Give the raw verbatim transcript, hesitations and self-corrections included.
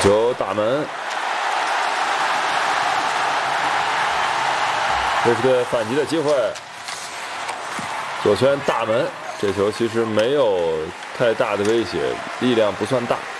球大门，这是个反击的机会。左拳大门，这球其实没有太大的威胁，力量不算大。